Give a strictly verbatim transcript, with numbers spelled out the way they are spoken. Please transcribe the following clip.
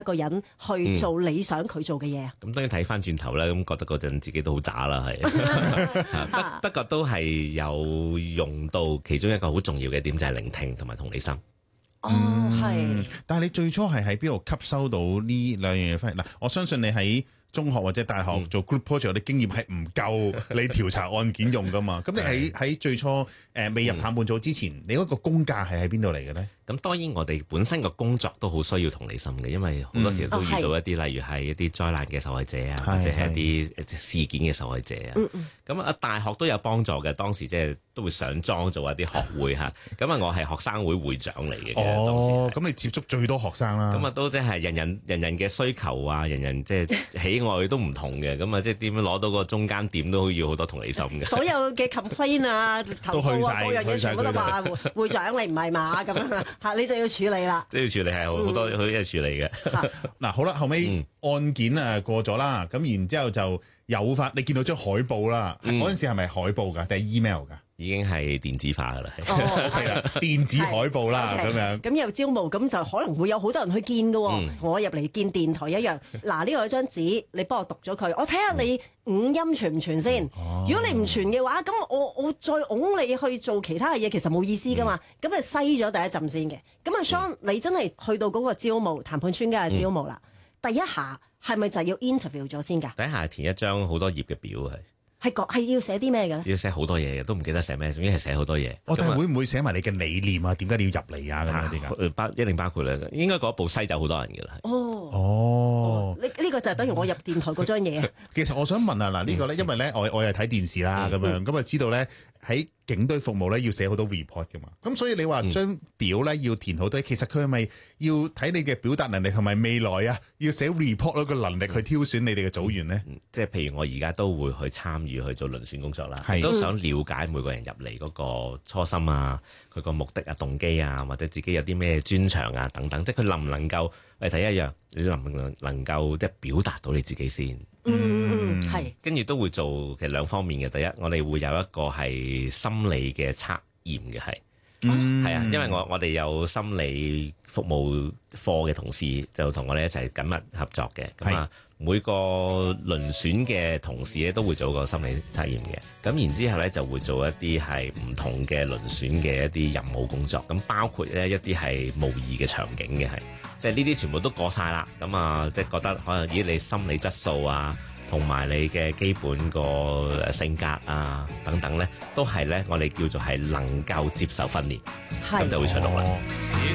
個人去做你想佢做嘅嘢啊？ 咁、嗯、當然睇翻轉頭啦，咁覺得嗰陣自己都好渣啦，係。不不過都係有用到其中一個好重要嘅點，就係、是、聆聽同埋同理心。 哦，係、嗯。 但係你最初係喺邊度吸收到呢兩樣嘢翻嚟？嗱，我相信你喺中學或者大學做 group project 啲經驗係唔夠你調查案件用噶嘛？咁你喺喺最初誒、呃、未入談判組之前，嗯、你嗰個工價係喺邊度嚟嘅咧？ 咁當然我哋本身個工作都好需要同理心嘅，因為好多時候都遇到一啲、嗯、例如係一啲災難嘅受害者啊，或者係一啲事件嘅受害者啊。咁啊，大學都有幫助嘅，當時即係都會上莊做一啲學會嚇。咁啊，我係學生會會長嚟嘅。 哦，咁你接觸最多學生啦。 咁啊，都即係人人人人嘅需求啊，人人即係喜愛都唔同嘅。咁啊，即係點樣攞到個中間點都要好多同理心嘅。 所有嘅 complain 啊、投訴啊、各樣嘢全部都話會會長你唔係嘛咁樣嚇，你就要處理啦。 即係要處理係好多好多嘢處理嘅。 嗱好啦，後尾案件啊過咗啦，咁、嗯、然之後就有發，你見到張海報啦，嗰、嗯、陣時係咪海報㗎定係 email 㗎？ 已經係電子化㗎啦，係係啦，電子海報啦咁樣。 咁有招募，咁就可能會有好多人去見㗎喎。嗯、我入嚟見電台一樣。嗱，呢個有張紙，你幫我讀咗佢，我睇下你五音全唔全先。嗯、如果你唔全嘅話，咁我我再擁你去做其他嘅嘢，其實冇意思㗎嘛。咁啊篩咗第一陣先嘅。咁阿 Sean，你真係去到嗰個招募談判專家嘅招募啦，嗯、第一下係咪就要 interview 咗先㗎？ 第一下填一張好多頁嘅表係。 係講係要寫啲咩嘅咧？ 要寫好多嘢嘅，都唔記得寫咩，總之係寫好多嘢。 哦，但係會唔會寫埋你嘅理念啊？點解你要入嚟啊？咁樣啲包一定包括咧，應該嗰部西就好多人嘅啦。 哦哦， 呢呢、哦、個就係等於我入電台嗰張嘢。 其實我想問啊，嗱、這、呢個咧，因為咧我我又睇電視啦，咁、嗯、樣咁啊知道咧喺警隊服務咧要寫好多 report 噶嘛，咁所以你話張表咧要填好多，其實佢係咪要睇你嘅表達能力同埋未來啊，要寫 report 嗰個能力去挑選你哋嘅組員咧、嗯嗯？即係譬如我而家都會去參與去做遴選工作啦，都想了解每個人入嚟嗰個初心啊，佢個目的啊、動機啊，或者自己有啲咩專長啊等等，即係佢能唔能夠嚟睇一樣，你能唔能能夠即係表達到你自己先？ 嗯，係。跟住都會做其實兩方面嘅，第一我哋會有一個係心理嘅測驗嘅係，係、嗯、啊，因為我我哋有心理服務課嘅同事就同我哋一齊緊密合作嘅，咁啊每個遴選嘅同事咧都會做個心理測驗嘅，咁然之後咧就會做一啲係唔同嘅遴選嘅一啲任務工作，咁包括咧一啲係模擬嘅場景嘅係，即係呢啲全部都過晒啦，咁啊即係覺得可能以你心理質素啊，同埋你嘅基本個性格啊等等咧，都係咧我哋叫做係能夠接受訓練，咁就會出錄啦。